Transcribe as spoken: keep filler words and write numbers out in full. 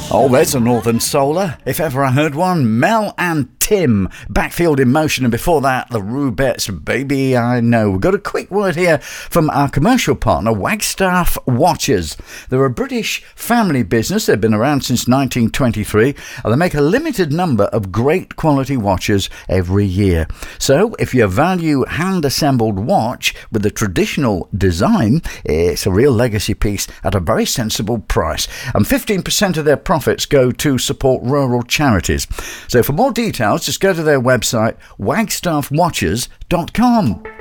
Oh, there's a Northern Solar, if ever I heard one. Mel and Tim, Backfield in Motion, and before that, the Rubettes, Baby I Know. We've got a quick word here from our commercial partner, Wagstaff Watches. They're a British family business. They've been around since nineteen twenty-three, and they make a limited number of great quality watches every year. So, if you value hand-assembled watch with the traditional design, it's a real legacy piece at a very sensible price. And fifteen percent of their profits go to support rural charities. So for more details, just go to their website, wagstaff watches dot com.